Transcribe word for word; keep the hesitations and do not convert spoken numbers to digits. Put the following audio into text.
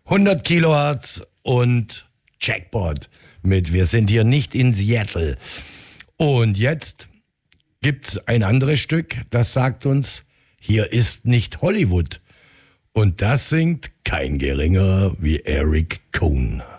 hundert Kilohertz und Jackpot mit Wir sind hier nicht in Seattle. Und jetzt gibt's ein anderes Stück, das sagt uns, hier ist nicht Hollywood. Und das singt kein geringerer wie Eric Cohn.